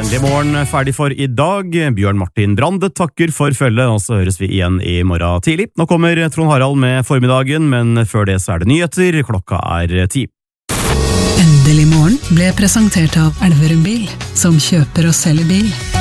Endelig morgen ferdig for i dag. Bjørn Martin Brande takker for følget, og så høres vi igjen i morgen tidlig. Nå kommer Trond Harald med formiddagen, men før det så det nyheter. Klokka 10. Endelig morgen ble presentert av Elverum Bil, som kjøper og selger bil.